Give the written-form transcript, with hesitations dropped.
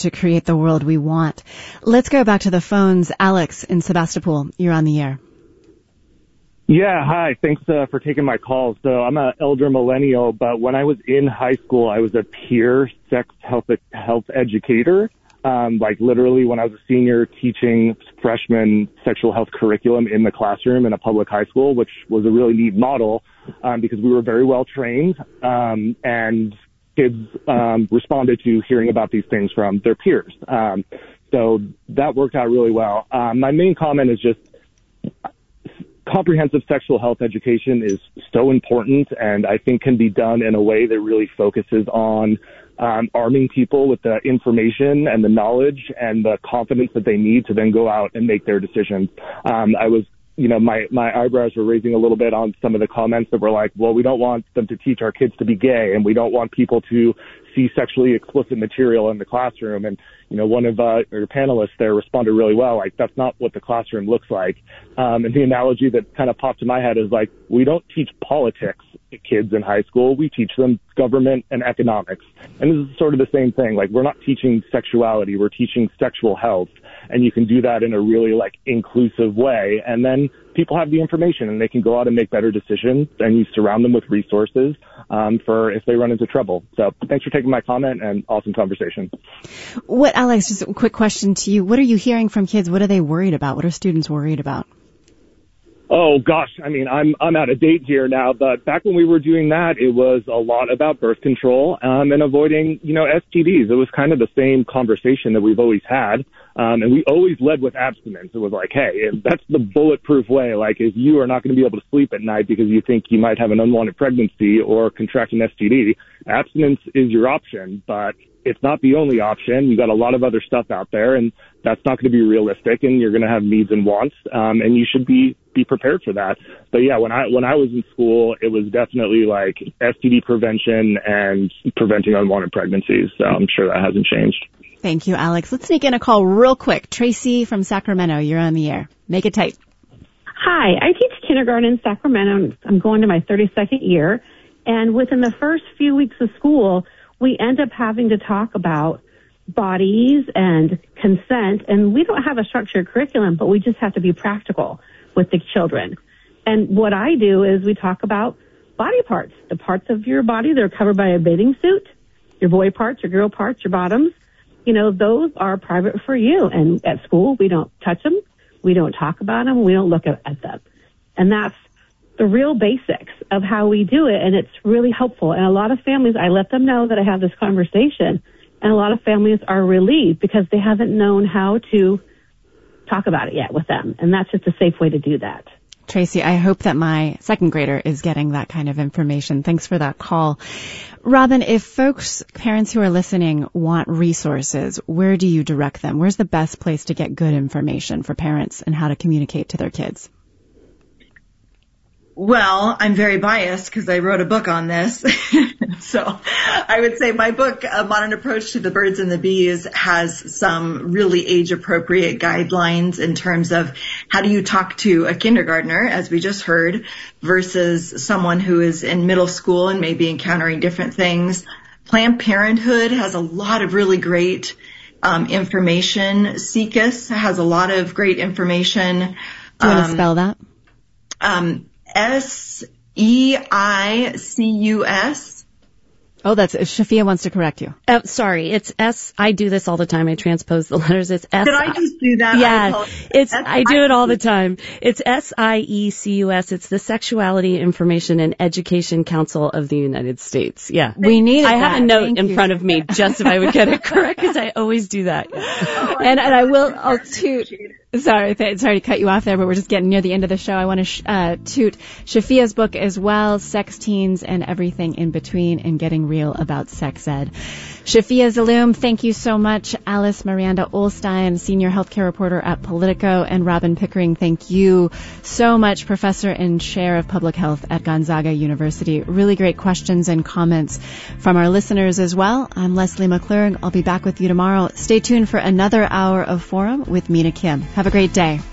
to create the world we want. Let's go back to the phones. Alex in Sebastopol, you're on the air. Yeah, hi. Thanks for taking my call. So I'm an elder millennial, but when I was in high school, I was a peer sex health educator. Like literally when I was a senior teaching freshman sexual health curriculum in the classroom in a public high school, which was a really neat model because we were very well trained and kids responded to hearing about these things from their peers. So that worked out really well. My main comment is just comprehensive sexual health education is so important and I think can be done in a way that really focuses on arming people with the information and the knowledge and the confidence that they need to then go out and make their decisions. My eyebrows were raising a little bit on some of the comments that were like, well, we don't want them to teach our kids to be gay and we don't want people to see sexually explicit material in the classroom. And, one of your panelists there responded really well, like, that's not what the classroom looks like. And the analogy that kind of popped to my head is like, we don't teach politics to kids in high school. We teach them government and economics. And this is sort of the same thing. Like, we're not teaching sexuality. We're teaching sexual health. And you can do that in a really inclusive way. And then people have the information and they can go out and make better decisions and you surround them with resources for if they run into trouble. So thanks for taking my comment and awesome conversation. Alex, just a quick question to you. What are you hearing from kids? What are they worried about? What are students worried about? Oh gosh, I mean, I'm out of date here now, but back when we were doing that, it was a lot about birth control and avoiding, STDs. It was kind of the same conversation that we've always had. And we always led with abstinence. It was like, hey, that's the bulletproof way. Like, if you are not going to be able to sleep at night because you think you might have an unwanted pregnancy or contract an STD, abstinence is your option, but it's not the only option. You got a lot of other stuff out there, and that's not going to be realistic, and you're going to have needs and wants, and you should be prepared for that. But yeah, when I was in school, it was definitely like STD prevention and preventing unwanted pregnancies. So I'm sure that hasn't changed. Thank you, Alex. Let's sneak in a call real quick. Tracy from Sacramento, you're on the air. Make it tight. Hi, I teach kindergarten in Sacramento. I'm going to my 32nd year. And within the first few weeks of school, we end up having to talk about bodies and consent. And we don't have a structured curriculum, but we just have to be practical with the children. And what I do is we talk about body parts, the parts of your body that are covered by a bathing suit, your boy parts, your girl parts, your bottoms. Those are private for you. And at school, we don't touch them. We don't talk about them. We don't look at them. And that's the real basics of how we do it. And it's really helpful. And a lot of families, I let them know that I have this conversation. And a lot of families are relieved because they haven't known how to talk about it yet with them. And that's just a safe way to do that. Tracy, I hope that my second grader is getting that kind of information. Thanks for that call. Robin, if parents who are listening want resources, where do you direct them? Where's the best place to get good information for parents and how to communicate to their kids? Well, I'm very biased because I wrote a book on this. So I would say my book, A Modern Approach to the Birds and the Bees, has some really age-appropriate guidelines in terms of how do you talk to a kindergartner, as we just heard, versus someone who is in middle school and maybe encountering different things. Planned Parenthood has a lot of really great information. SEICUS has a lot of great information. Do you want to spell that? SEICUS. Oh, that's Shafia wants to correct you. Sorry, it's S. I do this all the time. I transpose the letters. It's S. Did I just do that? Yeah, I do it all the time. It's SIECUS. It's the Sexuality Information and Education Council of the United States. Yeah, we need. I have a note in front of me just if I would get it correct because I always do that. And I'll toot. Sorry to cut you off there, but we're just getting near the end of the show. I want to toot Shafia's book as well, Sex, Teens, and Everything in Between, and Getting Real About Sex Ed. Shafia Zaloom, thank you so much. Alice Miranda Olstein, senior healthcare reporter at Politico, and Robin Pickering, thank you so much, professor and chair of public health at Gonzaga University. Really great questions and comments from our listeners as well. I'm Leslie McClure. I'll be back with you tomorrow. Stay tuned for another hour of Forum with Mina Kim. Have a great day.